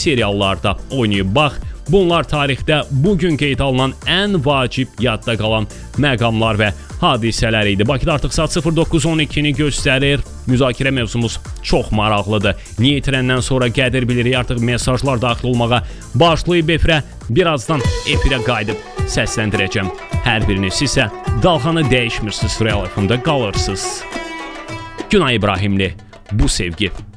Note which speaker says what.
Speaker 1: seriallarda oynayıb. Bax, bunlar tarixdə bugün qeyd alınan ən vacib yadda qalan məqamlar və hadisələr idi. Bakıda artıq saat 09:12-ni göstərir. Müzakirə mövzumuz çox maraqlıdır. Niyə itirəndən sonra qədir bilirik, artıq mesajlar daxil olmağa başlayıb efirə. Birazdan efirə qayıdıb səsləndirəcəm. Hər biriniz isə dalğanı dəyişmirsiniz, Real FM-də qalırsınız. Günay İbrahimli, bu sevgi.